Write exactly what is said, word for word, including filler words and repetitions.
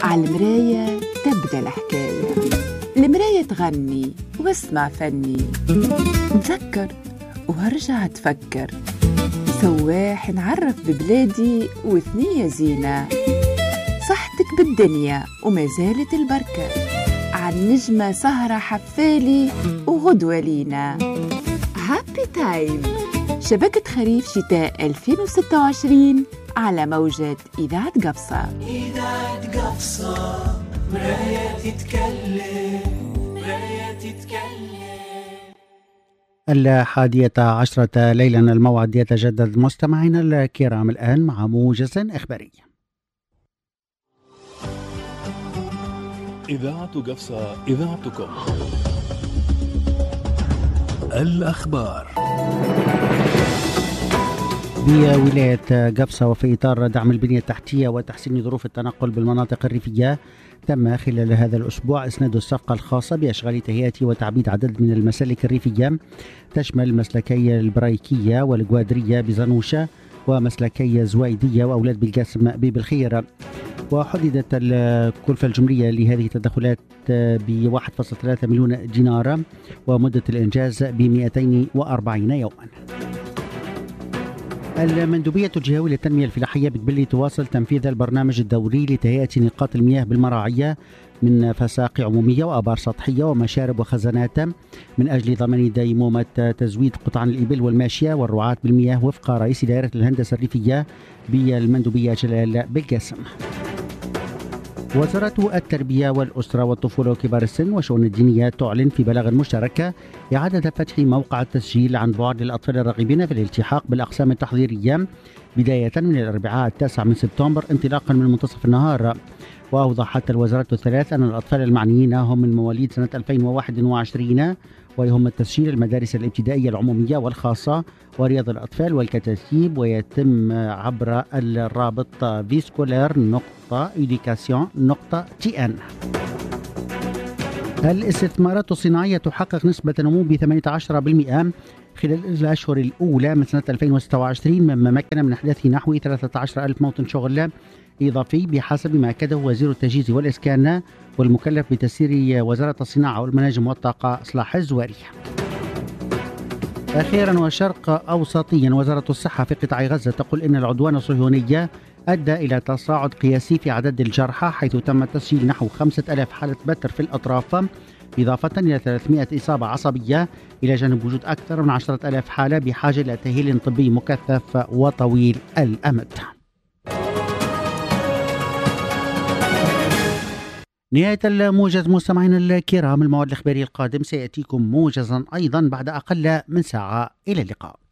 عالمراية تبدأ الحكاية، المراية تغني واسمع فني، نسكر وهرجع تفكر، سواح نعرف ببلادي وثنية زينة، صحتك بالدنيا وما زالت البركة، عن نجمة سهرة حفالي وغدوة لينا. هابي تايم، شبكة خريف شتاء ألفين وستة وعشرين على موجة إذاعة قفصة. إذاعة قفصة، مراية تتكلم، مراية تتكلم. الحادية عشرة ليلا، الموعد يتجدد. مستمعينا الكرام، الآن مع موجز إخباري. إذاعة قفصة، إذاعتكم. الأخبار. بولاية قفصة، وفي إطار دعم البنية التحتية وتحسين ظروف التنقل بالمناطق الريفية، تم خلال هذا الأسبوع إسناد الصفقة الخاصة بأشغال تهيئة وتعبيد عدد من المسالك الريفية، تشمل مسلكي البرايكية والقوادرية بزنوشة ومسلكي زويدية وأولاد بالقاسم بيب الخير. وحددت الكلفة الجملية لهذه التدخلات ب واحد فاصلة ثلاثة مليون دينار، ومدة الإنجاز ب مئتين وأربعين يوما. المندوبية الجهوية للتنمية الفلاحية بقبلي تواصل تنفيذ البرنامج الدوري لتهيئة نقاط المياه بالمراعية من فساقي عمومية وآبار سطحية ومشارب وخزانات، من أجل ضمان ديمومة تزويد قطعان الإبل والماشية والرعاة بالمياه، وفق رئيس دائرة الهندسة الريفية بالمندوبية جلال بالقاسم. وزارة التربية والأسرة والطفولة وكبار السن والشؤون الدينية تعلن في بلاغ مشترك إعادة فتح موقع التسجيل عن بعد للأطفال الراغبين في الالتحاق بالأقسام التحضيرية بداية من الأربعاء التاسع من سبتمبر انطلاقا من منتصف النهار. وأوضحت الوزارات الثلاث أن الأطفال المعنيين هم من مواليد سنة ألفين وواحد وعشرين، ويهم التسجيل المدارس الابتدائية العمومية والخاصة ورياض الأطفال والكتاتيب، ويتم عبر الرابط فيسكولير نقطة إديكاسيون نقطة تي إن. الاستثمارات الصناعية تحقق نسبة نمو ب ثمانية عشر بالمئة خلال الأشهر الأولى من سنة ألفين وستة وعشرين، مما مكن من إحداث نحو ثلاثة عشر ألف موطن شغل إضافي، بحسب ما أكده وزير التجهيز والإسكان والمكلف بتسيير وزارة الصناعة والمناجم والطاقة صلاح الزواري. أخيرا وشرق أوسطيا، وزارة الصحة في قطاع غزة تقول إن العدوان الصهيوني أدى إلى تصاعد قياسي في عدد الجرحى، حيث تم تسجيل نحو خمسة آلاف حالة بتر في الأطراف، إضافة إلى ثلاثمئة إصابة عصبية، إلى جانب وجود أكثر من عشرة آلاف حالة بحاجة إلى تأهيل طبي مكثف وطويل الأمد. نهاية الموجز مستمعينا الكرام، الموعد الإخباري القادم سيأتيكم موجزا أيضا بعد أقل من ساعة. إلى اللقاء.